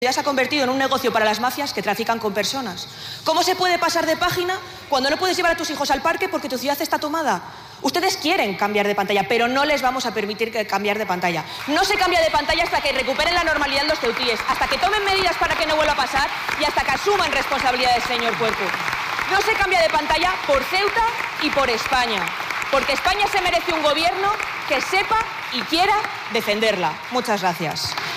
Ya se ha convertido en un negocio para las mafias que trafican con personas. ¿Cómo se puede pasar de página cuando no puedes llevar a tus hijos al parque porque tu ciudad está tomada? Ustedes quieren cambiar de pantalla, pero no les vamos a permitir cambiar de pantalla. No se cambia de pantalla hasta que recuperen la normalidad los ceutíes, hasta que tomen medidas para que no vuelva a pasar y hasta que asuman responsabilidades, señor Cuerpo. No se cambia de pantalla por Ceuta y por España, porque España se merece un gobierno que sepa y quiera defenderla. Muchas gracias.